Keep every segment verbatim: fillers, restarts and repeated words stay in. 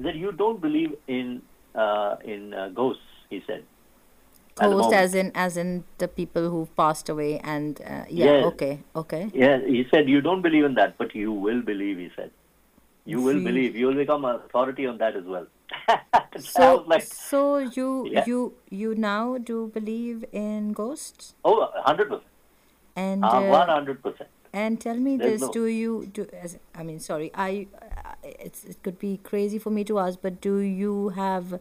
said, you don't believe in uh, in uh, ghosts, he said. Ghost as in as in the people who've passed away and uh, yeah, yes. okay, okay. Yeah, he said, you don't believe in that, but you will believe, he said. You will We, believe. You will become an authority on that as well. So I so was like, so you yeah. you you now do believe in ghosts? Oh, one hundred percent. And Uh, uh, one hundred percent. and tell me There's this: no. do you do? As I mean, sorry, I uh, it's it could be crazy for me to ask, but do you have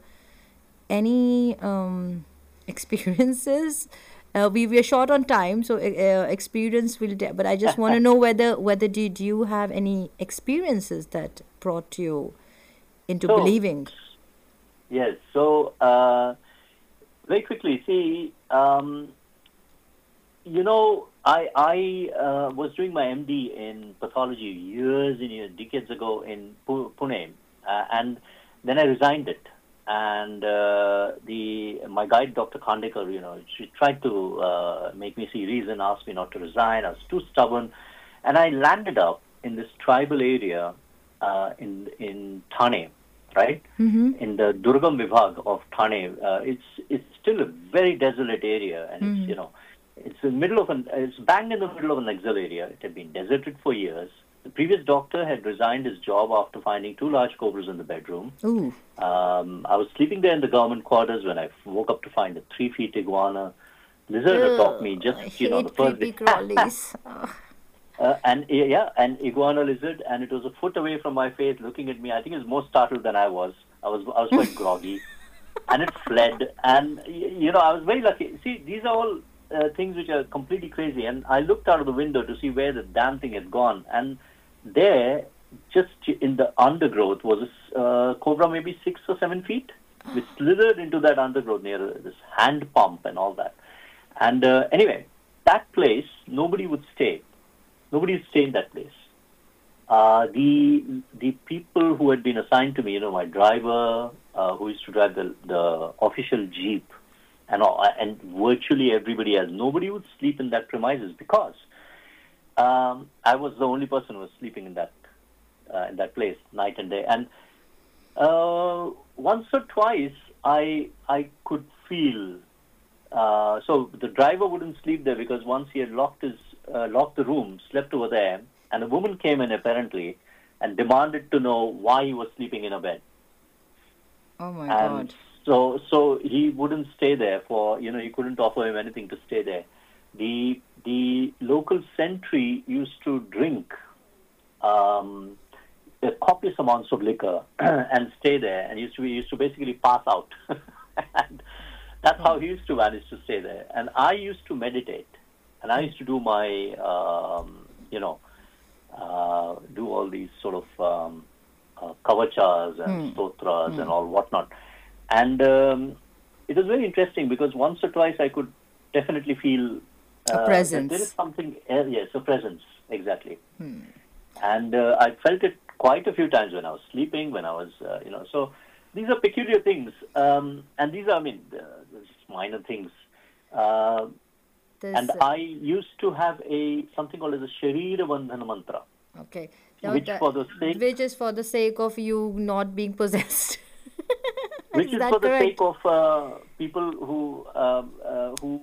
any um, experiences? Uh, we we are short on time, so uh, uh, experience will. De- but I just want to know whether whether did you have any experiences that brought you into So, believing? yes. So, uh, very quickly, see, um, you know, I I uh, was doing my M D in pathology years and years, decades ago in Pune, uh, and then I resigned it. And uh, the my guide, Doctor Khandekar, you know, she tried to uh, make me see reason, asked me not to resign. I was too stubborn, and I landed up in this tribal area uh, in in Thane, right? Mm-hmm. In the Durgam Vibhag of Thane. Uh, it's it's still a very desolate area, and it's Mm-hmm. you know it's in the middle of an it's bang in the middle of an exile area. It had been deserted for years. The previous doctor had resigned his job after finding two large cobras in the bedroom. Ooh. Um, I was sleeping there in the government quarters when I woke up to find a three feet iguana lizard atop me. Ugh, Just I you know the hate first creepy day. crawlies. Ugh. Uh, and yeah, an iguana lizard, and it was a foot away from my face, looking at me. I think it was more startled than I was. I was I was quite groggy, and it fled. And you know, I was very lucky. See, these are all uh, things which are completely crazy. And I looked out of the window to see where the damn thing had gone, and there, just in the undergrowth, was a uh, cobra, maybe six or seven feet, which slithered into that undergrowth near this hand pump and all that. And uh, anyway, that place, nobody would stay. Nobody would stay in that place. Uh, the the people who had been assigned to me, you know, my driver, uh, who used to drive the the official jeep, and all, and virtually everybody else, nobody would sleep in that premises because um, I was the only person who was sleeping in that uh, in that place night and day. And uh, once or twice, I I could feel. Uh, so the driver wouldn't sleep there because once he had locked his uh, locked the room, slept over there, and a woman came in apparently and demanded to know why he was sleeping in a bed. Oh my And God. so so he wouldn't stay there for you know he couldn't offer him anything to stay there. The the local sentry used to drink um, a copious amounts of liquor and stay there, and used to used to basically pass out. And that's how he used to manage to stay there. And I used to meditate, and I used to do my, um, you know, uh, do all these sort of um, uh, kavachas and stotras and all whatnot. And um, it was very interesting because once or twice I could definitely feel uh, A presence. that there is something, uh, yes, a presence, exactly. And uh, I felt it quite a few times when I was sleeping, when I was, uh, you know, so these are peculiar things. Um, and these are, I mean, uh, minor things. Uh, and uh, I used to have a something called as a Sharira Bandhana mantra. Okay. Which that- for the sake, which is for the sake of you not being possessed. which Is is that for the correct? sake of uh, people who um, uh, who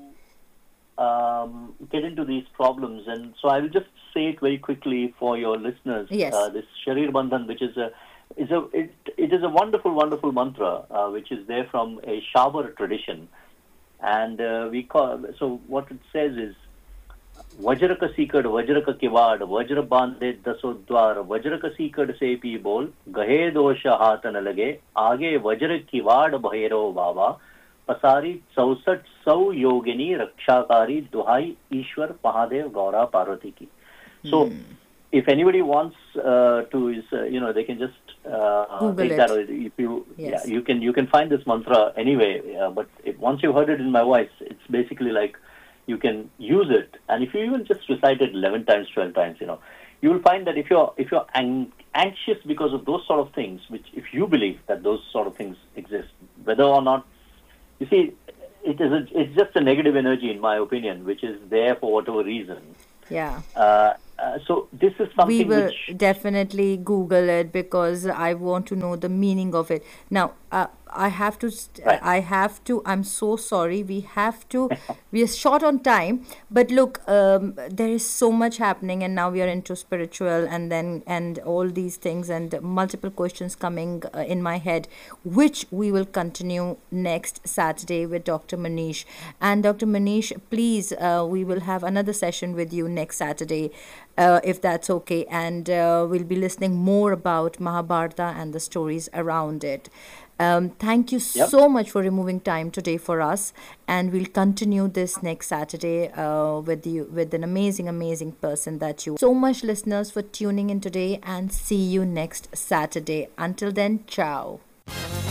um, get into these problems. And so I will just say it very quickly for your listeners. Yes. Uh, this Sharir Bandhan, which is a is a it, it is a wonderful, wonderful mantra, uh, which is there from a Shabar tradition. And uh, we call, so what it says is, वज्र का सीकड़ वज्र का किवाड़ वज्र बांधे दसो द्वार वज्र का सीकड़ से पी बोल गहे दोष हाथ न लगे आगे वज्र किवाड़ भैरव बाबा पसारी चौसठ सौ योगिनी रक्षाकारी दुहाई ईश्वर महादेव गौरा पार्वती की. So if anybody wants uh, to is uh, you know they can just uh, Google take it. that, or if you Yes. yeah you can you can find this mantra anyway, uh, but if, once you've heard it in my voice, it's basically like you can use it. And if you even just recite it eleven times, twelve times, you know, you will find that if you're if you're ang- anxious because of those sort of things, which if you believe that those sort of things exist, whether or not, you see, it is a, it's just a negative energy, in my opinion, which is there for whatever reason. Yeah. Uh, Uh, so this is We something will which, definitely Google it because I want to know the meaning of it. Now, uh, I have to, st- right? I have to, I'm so sorry. We have to, we are short on time. But look, um, there is so much happening, and now we are into spiritual and then, and all these things, and multiple questions coming uh, in my head, which we will continue next Saturday with Doctor Manish. And Doctor Manish, please, uh, we will have another session with you next Saturday, uh, if that's okay. And uh, we'll be listening more about Mahabharata and the stories around it. Um, thank you Yep. so much for removing time today for us, and we'll continue this next Saturday uh, with you with an amazing, amazing person that you. So much, listeners, for tuning in today, and see you next Saturday. Until then, ciao.